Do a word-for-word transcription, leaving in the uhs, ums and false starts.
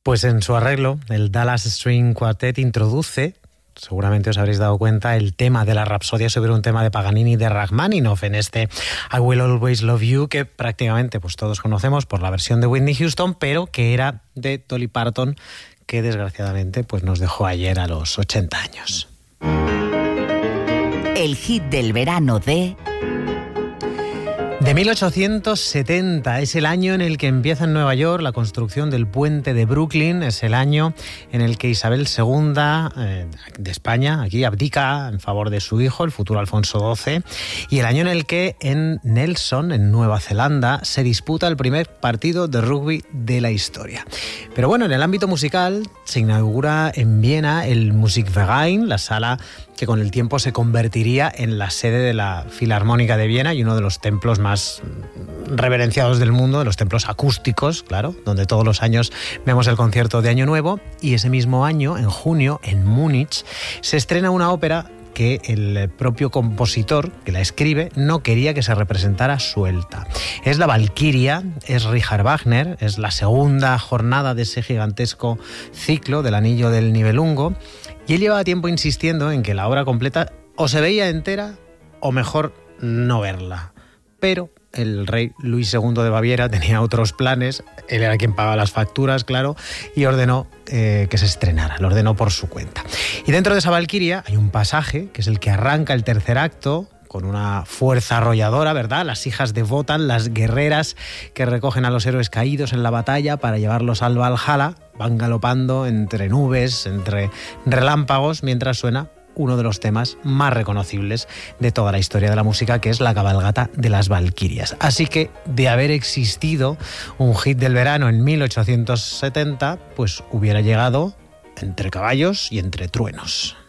Pues en su arreglo, el Dallas String Quartet introduce, seguramente os habréis dado cuenta, el tema de la Rapsodia sobre un tema de Paganini y de Rachmaninoff en este I Will Always Love You, que prácticamente pues todos conocemos por la versión de Whitney Houston, pero que era de Dolly Parton, que desgraciadamente pues nos dejó ayer a los ochenta años. El hit del verano de... De mil ochocientos setenta, es el año en el que empieza en Nueva York la construcción del puente de Brooklyn, es el año en el que Isabel segunda eh, de España, aquí abdica en favor de su hijo, el futuro Alfonso doce, y el año en el que en Nelson, en Nueva Zelanda, se disputa el primer partido de rugby de la historia. Pero bueno, en el ámbito musical se inaugura en Viena el Musikverein, la sala que con el tiempo se convertiría en la sede de la Filarmónica de Viena y uno de los templos más reverenciados del mundo, de los templos acústicos, claro, donde todos los años vemos el concierto de Año Nuevo. Y ese mismo año, en junio, en Múnich, se estrena una ópera que el propio compositor que la escribe no quería que se representara suelta. Es La Valquiria, es Richard Wagner, es la segunda jornada de ese gigantesco ciclo del Anillo del Nibelungo, y él llevaba tiempo insistiendo en que la obra completa o se veía entera o mejor no verla. Pero el rey Luis segundo de Baviera tenía otros planes, él era quien pagaba las facturas, claro, y ordenó eh, que se estrenara, lo ordenó por su cuenta. Y dentro de esa Valquiria hay un pasaje, que es el que arranca el tercer acto, con una fuerza arrolladora, ¿verdad? Las hijas de Wotan, las guerreras que recogen a los héroes caídos en la batalla para llevarlos al Valhalla, van galopando entre nubes, entre relámpagos, mientras suena uno de los temas más reconocibles de toda la historia de la música, que es la cabalgata de las Valquirias. Así que, de haber existido un hit del verano en mil ochocientos setenta, pues hubiera llegado entre caballos y entre truenos.